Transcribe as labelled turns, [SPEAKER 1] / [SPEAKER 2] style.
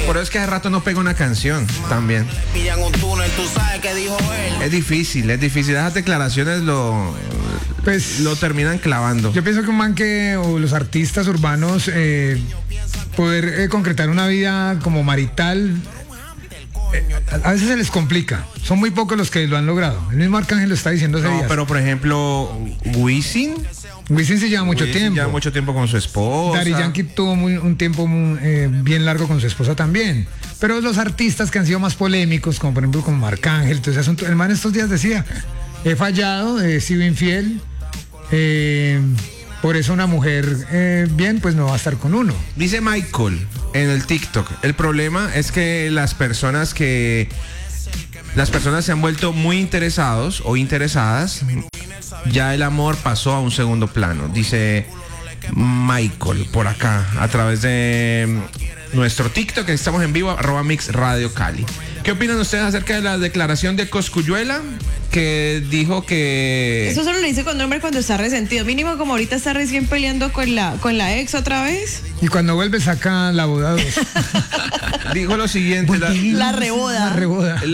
[SPEAKER 1] Por eso es que hace rato no pega una canción también.
[SPEAKER 2] Pillan un túnel, tú sabes qué dijo él.
[SPEAKER 1] Es difícil. Esas declaraciones lo terminan clavando.
[SPEAKER 3] Yo pienso que un man o los artistas urbanos, poder concretar una vida como marital, a veces se les complica. Son muy pocos los que lo han logrado. El mismo Arcángel lo está diciendo hace días.
[SPEAKER 1] Pero por ejemplo, Wisin
[SPEAKER 3] se lleva mucho tiempo.
[SPEAKER 1] Lleva mucho tiempo con su esposa.
[SPEAKER 3] Daddy Yankee tuvo un tiempo bien largo con su esposa también. Pero los artistas que han sido más polémicos, como por ejemplo como Arcángel, entonces el man estos días decía, he fallado, he sido infiel, por eso una mujer bien pues no va a estar con uno.
[SPEAKER 1] Dice Michael en el TikTok, el problema es que las personas se han vuelto muy interesados o interesadas, ya el amor pasó a un segundo plano, dice Michael por acá a través de nuestro TikTok, que estamos en vivo, @MixRadioCali. ¿Qué opinan ustedes acerca de la declaración de Cosculluela, que dijo que...
[SPEAKER 4] Eso solo le dice con nombre cuando está resentido. Mínimo como ahorita está recién peleando con la ex otra vez.
[SPEAKER 3] Y cuando vuelve saca la boda 2.
[SPEAKER 1] Dijo lo siguiente...
[SPEAKER 4] La reboda.